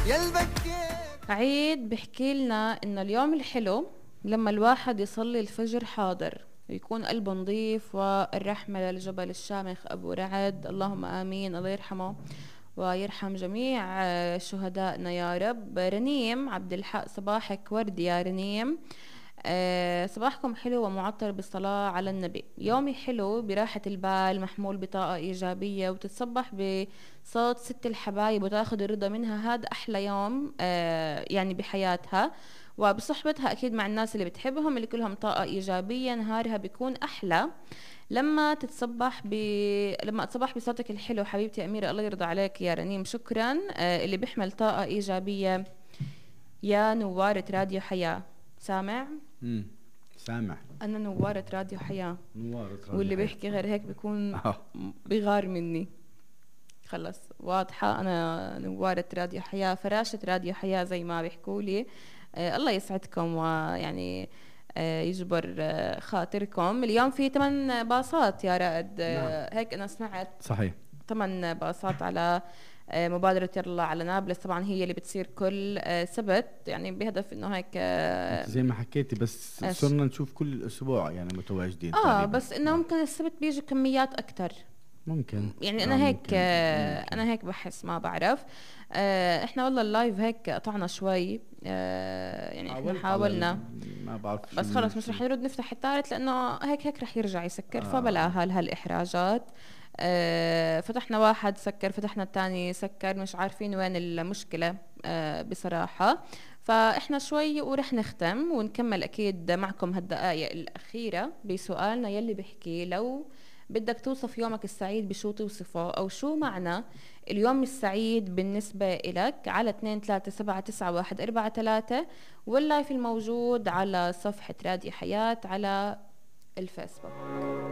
عيد بحكي لنا إنه اليوم الحلو لما الواحد يصلي الفجر حاضر ويكون قلبه نظيف، والرحمة للجبل الشامخ أبو رعد، اللهم آمين، الله يرحمه ويرحم جميع شهدائنا يا رب. رنيم عبد الحق، صباحك ورد يا رنيم. صباحكم حلو ومعطر بالصلاة على النبي. يومي حلو براحة البال، محمول بطاقة إيجابية، وتتصبح بصوت ست الحبايب وتاخد الرضا منها. هذا أحلى يوم يعني بحياتها، وبصحبتها أكيد مع الناس اللي بتحبهم اللي كلهم طاقة إيجابية. نهارها بيكون أحلى لما لما اتصبح بصوتك الحلو حبيبتي أميرة. الله يرضى عليك يا رنيم، شكرا. اللي بيحمل طاقة إيجابية يا نوارة راديو حياة. سامع؟ سامع. أنا نوارة راديو حياة. نوارة راديو واللي حياة. بيحكي غير هيك بيكون بغار مني. خلص واضحة، أنا نوارة راديو حياة، فراشة راديو حياة زي ما بيحكوا لي. الله يسعدكم ويعني يجبر خاطركم. اليوم في 8 باصات يا رائد. نعم. هيك أنا سمعت. صحيح. 8 باصات على مبادرة يلا على نابلس. طبعا هي اللي بتصير كل سبت، يعني بهدف انه هيك زي ما حكيتي، بس صرنا نشوف كل اسبوع يعني متواجدين تقريبا. بس انه ممكن السبت بيجي كميات اكتر. ممكن يعني انا هيك ممكن. انا هيك بحس، ما بعرف. احنا والله اللايف هيك قطعنا شوي. يعني احنا حاولنا، ما بعرف، بس خلص مش رح نرد نفتح الثالث لانه هيك رح يرجع يسكر. فبلا هالاحراجات. فتحنا واحد سكر، فتحنا الثاني سكر، مش عارفين وين المشكلة بصراحة. فإحنا شوي ورح نختم ونكمل أكيد معكم هالدقائق الأخيرة بسؤالنا يلي بحكي: لو بدك توصف يومك السعيد بشو توصفه، أو شو معنى اليوم السعيد بالنسبة إلك؟ على 2379143 واللايف الموجود على صفحة راديو حياة على الفيسبوك.